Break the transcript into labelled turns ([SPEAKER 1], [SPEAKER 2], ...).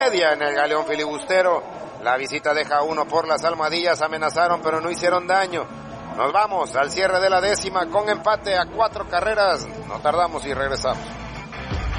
[SPEAKER 1] media en el Galeón Filibustero. La visita deja 1 por las almohadillas, amenazaron pero no hicieron daño. Nos vamos al cierre de la 10ª con empate a 4 carreras. No tardamos y regresamos.